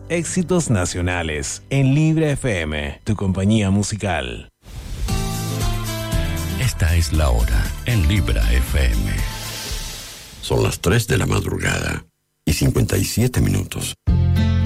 Éxitos nacionales en Libre FM, tu compañía musical. Esta es la hora en Libra FM. Son las 3 de la madrugada y 57 minutos.